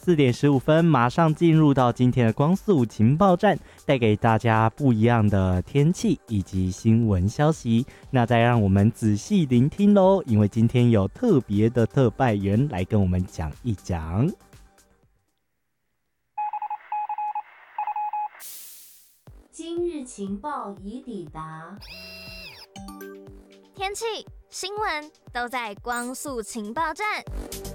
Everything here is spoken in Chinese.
4:15，马上进入到今天的光速情报站，带给大家不一样的天气以及新闻消息。那再让我们仔细聆听咯，因为今天有特别的特派员来跟我们讲一讲。 今日情报已抵达， 天气、新闻都在光速情报站。